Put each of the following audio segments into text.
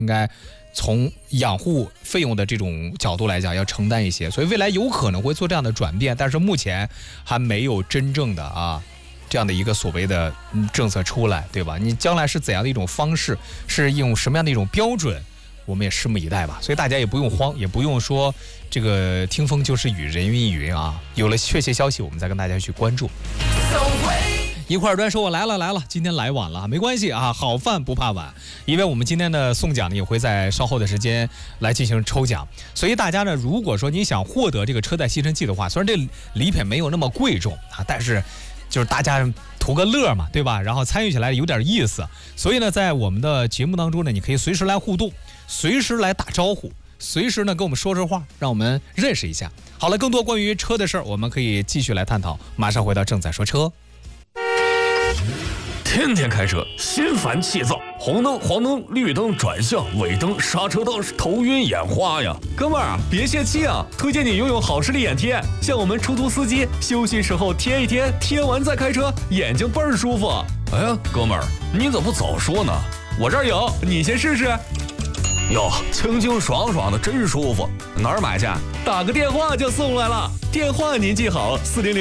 应该从养护费用的这种角度来讲要承担一些，所以未来有可能会做这样的转变，但是目前还没有真正的这样的一个所谓的政策出来，对吧？你将来是怎样的一种方式，是用什么样的一种标准，我们也拭目以待吧。所以大家也不用慌，也不用说这个听风就是雨，人云亦云啊。有了确切消息，我们再跟大家去关注。一块端说我来了，今天来晚了没关系啊，好饭不怕晚，因为我们今天的送奖呢也会在稍后的时间来进行抽奖，所以大家呢，如果说你想获得这个车载吸尘器的话，虽然这礼品没有那么贵重啊，但是就是大家图个乐嘛，对吧？然后参与起来有点意思，所以呢，在我们的节目当中呢，你可以随时来互动，随时来打招呼，随时呢跟我们说话，让我们认识一下。好了，更多关于车的事儿，我们可以继续来探讨。马上回到正在说车。 天天开车，心烦气躁，红灯、黄灯、绿灯、转向、尾灯、刹车灯，头晕眼花呀！ 哥们儿，别泄气啊！推荐你拥有好视力眼贴，像我们出租司机休息时候贴一贴，贴完再开车，眼睛倍儿舒服。 哎呀，哥们儿，你怎么不早说呢？ 我这儿有，你先试试。 哟，清清爽爽的，真舒服。 哪儿买去？打个电话就送来了。电话您记好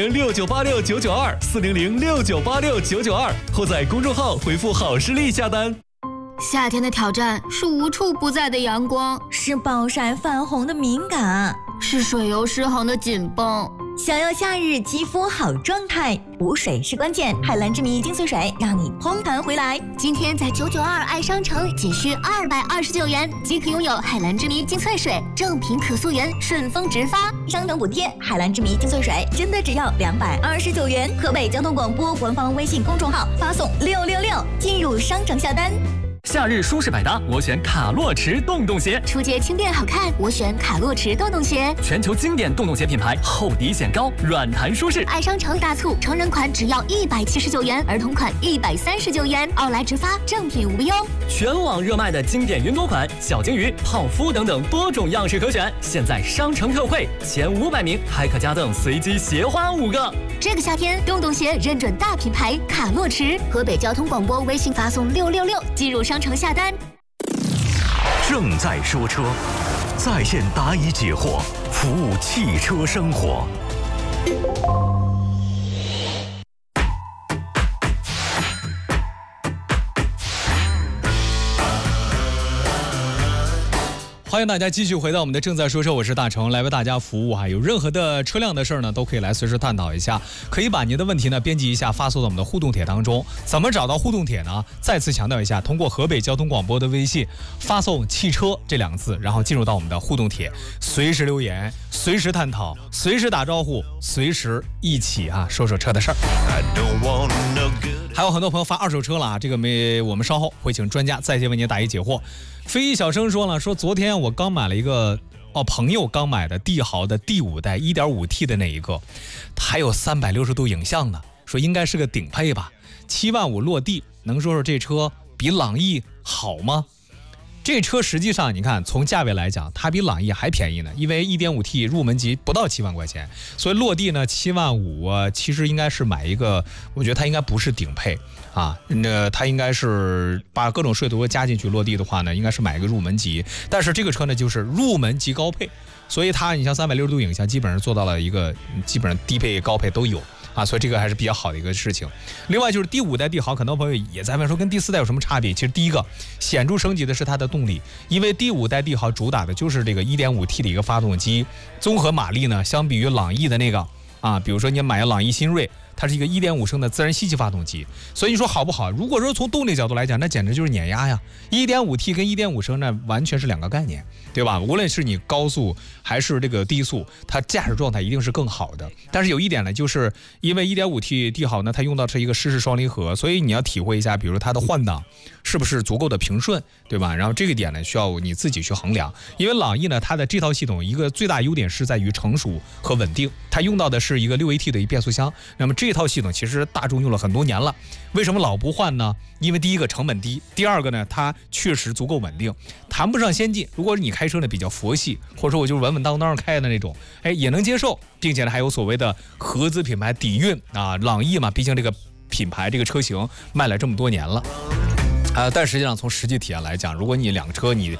：400698699240069869922，或在公众号回复好视力下单。 夏天的挑战是无处不在的阳光， 是暴晒泛红的敏感， 是水油失衡的紧绷。 想要夏日肌肤好状态，补水是关键。海蓝之谜精粹水让你嘭弹回来。 今天在992爱商城仅需229元即可拥有海蓝之谜精粹水，正品可溯源，顺丰直发， 商城补贴。海蓝之谜精粹水真的只要229元。河北交通广播官方微信公众号发送666进入商城下单。 夏日舒适百搭，我选卡洛驰洞洞鞋。 出街轻便好看，我选卡洛驰洞洞鞋。 全球经典洞洞鞋品牌，厚底显高，软弹舒适。 爱商城大促，成人款只要179元，儿童款139元，奥莱直发，正品无忧。 全网热卖的经典云朵款、小金鱼、泡芙等等多种样式可选，现在商城特惠，前500名还可加赠随机鞋花5个。 这个夏天，洞洞鞋认准大品牌卡洛驰。河北交通广播微信发送666进入商城下单。 正在说车，在线答疑解惑，服务汽车生活。 欢迎大家继续回到我们的正在说车，我是大成，来为大家服务。有任何的车辆的事儿呢，都可以来随时探讨一下，可以把您的问题呢编辑一下，发送到我们的互动帖当中。怎么找到互动帖呢？再次强调一下，通过河北交通广播的微信发送汽车这2个字，然后进入到我们的互动帖，随时留言，随时探讨，随时打招呼，随时一起说说车的事儿。还有很多朋友发2手车了这个我们稍后会请专家再接为您答疑解惑。飞一小生说了，说昨天我刚买了一个朋友刚买的帝豪的第5代 1.5T 的那一个，还有360度影像呢，说应该是个顶配吧，7万5落地，能说说这车比朗逸好吗？这车实际上你看从价位来讲，它比朗逸还便宜呢，因为 1.5T 入门级不到7万块钱，所以落地呢7万5其实应该是买一个，我觉得它应该不是顶配它应该是把各种税都加进去，落地的话呢，应该是买一个入门级，但是这个车呢就是入门级高配，所以你像360度影像基本上做到了一个基本上低配高配都有所以这个还是比较好的一个事情。另外就是第5代帝豪，很多朋友也在问说跟第4代有什么差别。其实第一个显著升级的是它的动力，因为第5代帝豪主打的就是这个 1.5T 的一个发动机，综合马力呢相比于朗逸的那个比如说你买朗逸新锐，它是一个 1.5 升的自然吸气发动机，所以你说好不好？如果说从动力角度来讲，那简直就是碾压呀。1.5T 跟 1.5 升那完全是2个概念，对吧？无论是你高速还是这个低速，它驾驶状态一定是更好的。但是有一点呢，就是因为 1.5T 帝豪呢，它用到是一个湿式双离合，所以你要体会一下，比如它的换挡是不是足够的平顺，对吧？然后这个点呢，需要你自己去衡量。因为朗逸呢，它的这套系统一个最大优点是在于成熟和稳定，它用到的是一个6AT 的一变速箱。那么这套系统其实大众用了很多年了，为什么老不换呢？因为第一个成本低，第二个呢，它确实足够稳定，谈不上先进。如果你开车呢比较佛系，或者说我就稳稳当当开的那种，也能接受，并且呢还有所谓的合资品牌底蕴朗逸嘛，毕竟这个品牌这个车型卖了这么多年了。 但实际上从实际体验来讲，如果你两个车你